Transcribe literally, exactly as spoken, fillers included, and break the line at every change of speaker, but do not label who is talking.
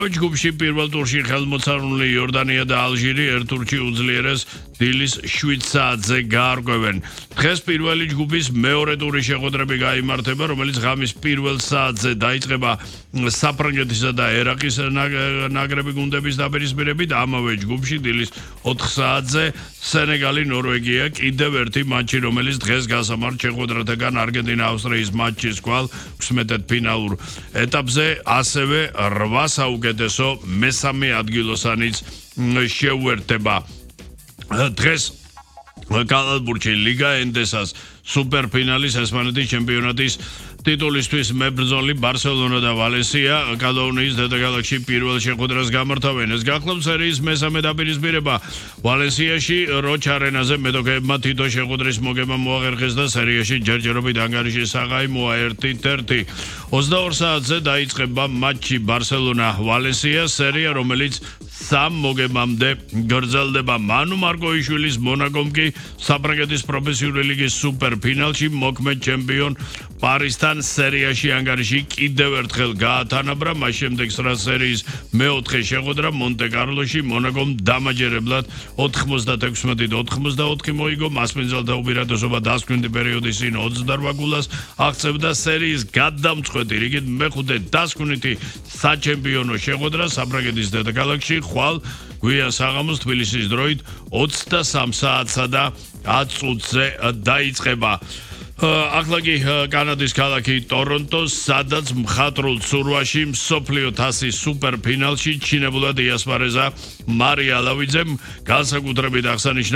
ჯგუფში პირველ ტურში ხელმოწარული იორდანია და ალჟირი ერთ ტურში უძლიერეს დილის შვიდ საათზე გაარკვევენ. დღეს პირველი ჯგუფის მეორე ტურის შეხვედრები გაიმართება, რომელიც ღამის პირველ საათზე დაიწყება საფრანგეთისა და ერაყის ნაკრები გუნდების დაპირისპირებით. ამავე ჯგუფში დილის ოთხ საათზე სენეგალი ნორვეგია კიდევ ერთი მატჩი, რომელიც დღეს გასამართ შეხვედრათაგან არგენტინა ავსტრიის მატჩის კვალ შვიდმეტ ფინალურ ეტაპზე ასევე რვა საუკეთესო მესამე ადგილოსანიც შეუერთდება. დღეს კალათბურთში ლიგა ენდესას სუპერფინალის ესპანეთის ჩემპიონატის ტიტულისთვის მებრძოლი ბარსელონა და ვალენსია კატალონიის დედაქალაქში პირველ შეხვედრას გამართავენ. ეს გახლავთ სერიის მესამე დაპირისპირება. ვალენსიაში როჩ არენაზე მეტოქეებმა თითო შეხვედრის მოგება მოახერხეს და სერიაში ჯერჯერობით ანგარიში საღაიმოა ერთი ერთი. ოცდაორ საათზე დაიწყება მატჩი ბარსელონა-ვალენსია სერია, რომელიც სამ მოგებამდე გრძელდება. მანუ მარკოიშვილის მონაკომ კი საფრანგეთის პროფესიული ლიგის სუპერფინალში მოქმედ ჩემპიონ პარისთან სერიაში ანგარიში კიდევ ერთხელ გაათანაბრა. მას შემდეგ სრა სერიის მეოთხე შეხვედრა მონტე-კარლოში მონაკომ დამაჯერებლად ოთხმოცდაექვსმეტ ოთხმოცდაოთხი მოიგო. მასპინძელთა უპირატესობა დასკვნის პერიოდის წინ ოცდარვა გულას აღწევდა სერიის გადამწყვეტი რიგით მეხუთე დასკვნითი საჩემპიონო შეხვედრა საფრანგეთის დედაქალაქში ხვალ გვიან საღამოს თბილისის დროით ოცდასამ საათსა და ათ წუთზე დაიწყება. ახლა კი კანადის ქალაქი ტორონტო, სადაც მხატვრულ ცურვაში მსოფლიო თასის სუპერფინალში ჩინებულად იასპარეზა მარია ალავიძემ, განსაკუთრებით აღსანიშნავია